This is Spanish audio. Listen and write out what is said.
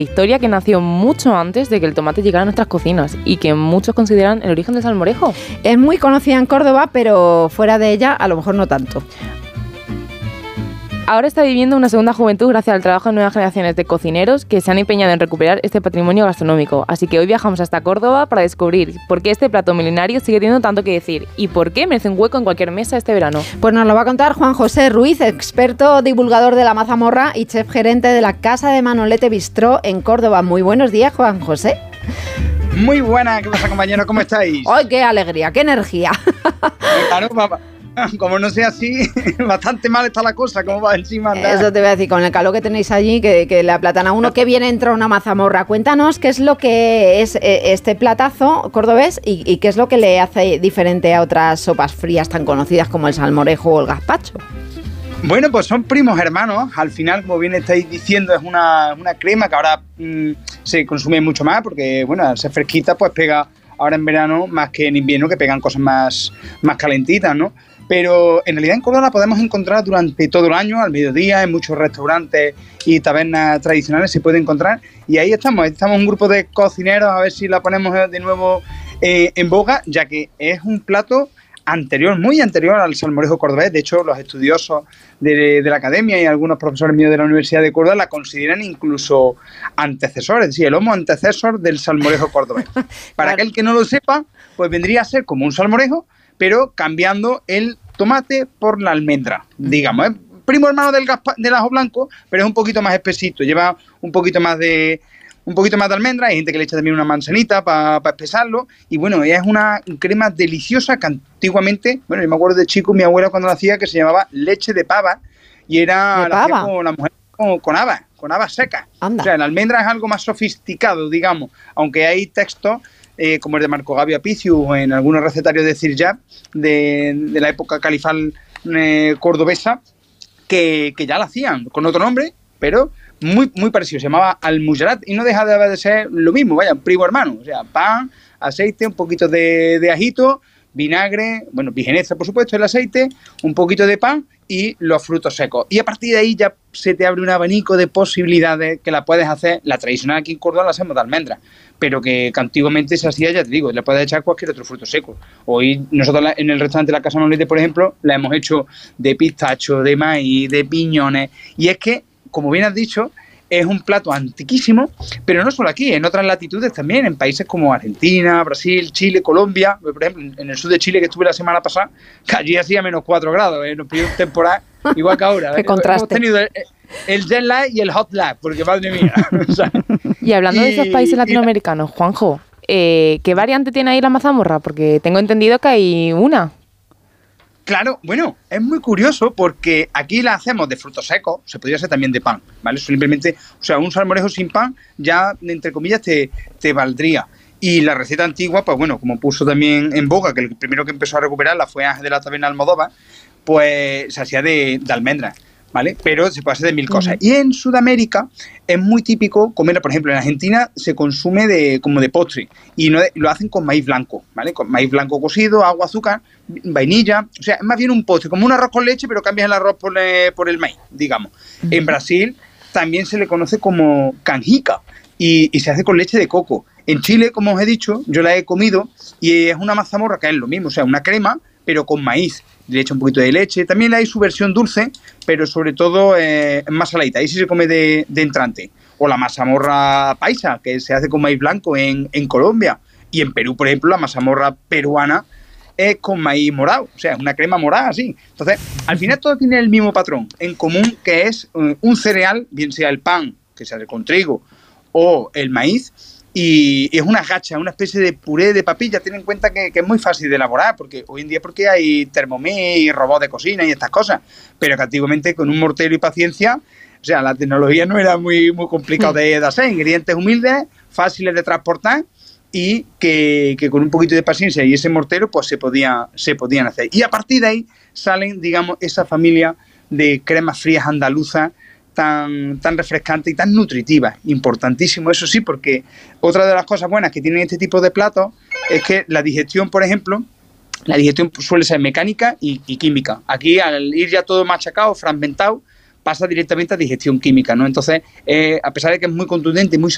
Historia que nació mucho antes de que el tomate llegara a nuestras cocinas y que muchos consideran el origen del salmorejo. Es muy conocida en Córdoba, pero fuera de ella a lo mejor no tanto. Ahora está viviendo una segunda juventud gracias al trabajo de nuevas generaciones de cocineros que se han empeñado en recuperar este patrimonio gastronómico. Así que hoy viajamos hasta Córdoba para descubrir por qué este plato milenario sigue teniendo tanto que decir y por qué merece un hueco en cualquier mesa este verano. Pues nos lo va a contar Juan José Ruiz, experto divulgador de la mazamorra y chef gerente de la Casa de Manolete Bistró en Córdoba. Muy buenos días, Juan José. Muy buena, ¿qué pasa, compañeros? ¿Cómo estáis? ¡Ay, qué alegría, qué energía! Claro, papá. Como no sea así, bastante mal está la cosa, ¿cómo va encima andar? Eso te voy a decir, con el calor que tenéis allí, que le aplatan a uno, qué bien entra una mazamorra. Cuéntanos qué es lo que es este platazo cordobés y qué es lo que le hace diferente a otras sopas frías tan conocidas como el salmorejo o el gazpacho. Bueno, pues son primos hermanos. Al final, como bien estáis diciendo, es una crema que ahora se consume mucho más porque, bueno, al ser fresquita, pues pega ahora en verano más que en invierno, que pegan cosas más calentitas, ¿no? Pero en realidad en Córdoba la podemos encontrar durante todo el año, al mediodía, en muchos restaurantes y tabernas tradicionales se puede encontrar. Y ahí estamos un grupo de cocineros, a ver si la ponemos de nuevo en boga, ya que es un plato anterior, muy anterior al salmorejo cordobés. De hecho, los estudiosos de la academia y algunos profesores míos de la Universidad de Córdoba la consideran incluso antecesor, es decir, el homo antecesor del salmorejo cordobés. Para aquel que no lo sepa, pues vendría a ser como un salmorejo, pero cambiando el tomate por la almendra, digamos. Es primo hermano del ajo blanco, pero es un poquito más espesito, lleva un poquito más de almendra, hay gente que le echa también una manzanita para espesarlo, y bueno, es una crema deliciosa que antiguamente, bueno, yo me acuerdo de chico, mi abuela cuando la hacía, que se llamaba leche de pava, y era la hacía con la mujer con habas secas. Anda. O sea, la almendra es algo más sofisticado, digamos, aunque hay textos como el de Marco Gabio Apicius o en algunos recetarios de Cirjab de la época califal cordobesa que ya la hacían con otro nombre, pero muy, muy parecido. Se llamaba almujarat y no deja de ser lo mismo, vaya, un primo hermano. O sea, pan, aceite, un poquito de ajito, vinagre, bueno, vigeneza, por supuesto, el aceite, un poquito de pan y los frutos secos. Y a partir de ahí ya se te abre un abanico de posibilidades que la puedes hacer. La tradicional aquí en Córdoba la hacemos de almendra, pero que antiguamente se hacía, ya te digo, le puedes echar cualquier otro fruto seco. Hoy nosotros en el restaurante La Casa Manolete, por ejemplo, la hemos hecho de pistacho, de maíz, de piñones. Y es que, como bien has dicho, es un plato antiquísimo, pero no solo aquí, en otras latitudes también, en países como Argentina, Brasil, Chile, Colombia. Por ejemplo, en el sur de Chile, que estuve la semana pasada, que allí hacía menos 4 grados, nos pidió un temporal igual que ahora. Qué contraste. Hemos tenido el jet lag y el hot lag, porque madre mía. O sea, Y hablando de esos países latinoamericanos, Juanjo, ¿qué variante tiene ahí la mazamorra? Porque tengo entendido que hay una. Claro, bueno, es muy curioso porque aquí la hacemos de frutos secos, se podría hacer también de pan, ¿vale? Simplemente, o sea, un salmorejo sin pan ya, entre comillas, te valdría. Y la receta antigua, pues bueno, como puso también en boga, que el primero que empezó a recuperarla fue Ángel de la Taberna Almodóvar, pues se hacía de almendras, ¿vale? Pero se puede hacer de mil cosas. Y en Sudamérica es muy típico comer, por ejemplo, en Argentina se consume como de postre y lo hacen con maíz blanco, ¿vale? Con maíz blanco cocido, agua, azúcar, vainilla. O sea, es más bien un postre, como un arroz con leche, pero cambias el arroz por el maíz, digamos. En Brasil también se le conoce como canjica y se hace con leche de coco. En Chile, como os he dicho, yo la he comido y es una mazamorra que es lo mismo, o sea, una crema, pero con maíz. Le echa un poquito de leche. También hay su versión dulce, pero sobre todo más saladita. Ahí sí se come de entrante. O la mazamorra paisa, que se hace con maíz blanco en Colombia. Y en Perú, por ejemplo, la mazamorra peruana es con maíz morado. O sea, es una crema morada, así. Entonces, al final todo tiene el mismo patrón en común, que es un cereal, bien sea el pan, que se hace con trigo, o el maíz, y es una gacha, una especie de puré de papilla. Ten en cuenta que es muy fácil de elaborar, porque hoy en día hay Thermomix y robots de cocina y estas cosas, pero que antiguamente con un mortero y paciencia, o sea, la tecnología no era muy complicado de hacer. Ingredientes humildes, fáciles de transportar y que con un poquito de paciencia y ese mortero pues se podían hacer. Y a partir de ahí salen, digamos, esa familia de cremas frías andaluzas tan refrescante y tan nutritiva. Importantísimo, eso sí, porque otra de las cosas buenas que tienen este tipo de platos es que la digestión, por ejemplo, la digestión suele ser mecánica y química. Aquí, al ir ya todo machacado, fragmentado, pasa directamente a digestión química, ¿no? Entonces, a pesar de que es muy contundente y muy